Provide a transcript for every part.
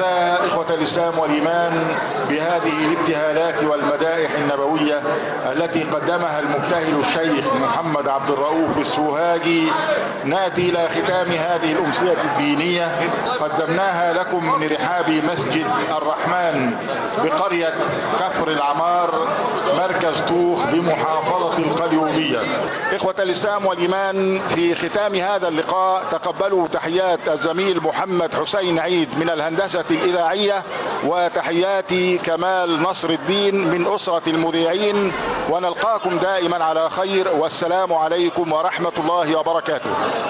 هكذا إخوة الإسلام والإيمان بهذه الابتهالات والمدائح النبوية التي قدمها المبتهل الشيخ محمد عبد الرؤوف السوهاجي نأتي إلى ختام هذه الأمسية الدينية قدمناها لكم من رحاب مسجد الرحمن بقرية كفر العمار مركز طوخ بمحافظة القليوبية. إخوة الإسلام والإيمان، في ختام هذا اللقاء تقبلوا تحيات الزميل محمد حسين عيد من الهندسة الإذاعية وتحياتي كمال نصر الدين من أسرة المذيعين، ونلقاكم دائما على خير، والسلام عليكم ورحمة الله وبركاته.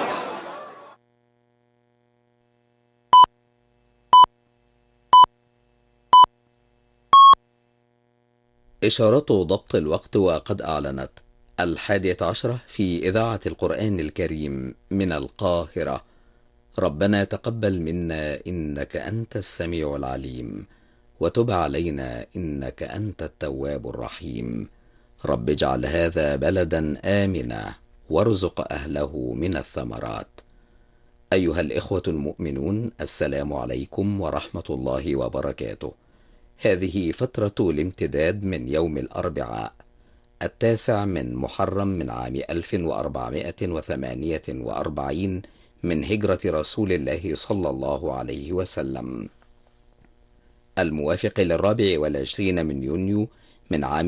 إشارة ضبط الوقت وقد أعلنت 11:10 في إذاعة القرآن الكريم من القاهرة. ربنا تقبل منا إنك أنت السميع العليم، وتب علينا إنك أنت التواب الرحيم. رب اجعل هذا بلدا آمنا وارزق أهله من الثمرات. أيها الإخوة المؤمنون، السلام عليكم ورحمة الله وبركاته. هذه فترة الامتداد من يوم الأربعاء 9 من محرم من عام 1448 من هجرة رسول الله صلى الله عليه وسلم، الموافق 24 من يونيو من عام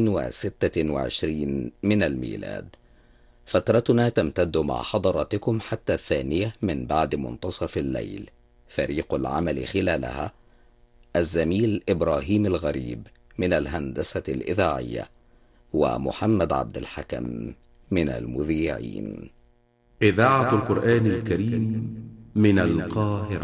2026 من الميلاد. فترتنا تمتد مع حضراتكم حتى 2 من بعد منتصف الليل. فريق العمل خلالها: الزميل إبراهيم الغريب من الهندسة الإذاعية، ومحمد عبد الحكم من المذيعين. إذاعة القرآن الكريم من القاهرة.